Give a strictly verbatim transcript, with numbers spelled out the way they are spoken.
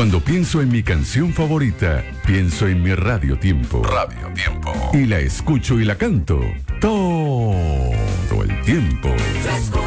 Cuando pienso en mi canción favorita, pienso en mi Radio Tiempo. Radio Tiempo. Y la escucho y la canto todo el tiempo.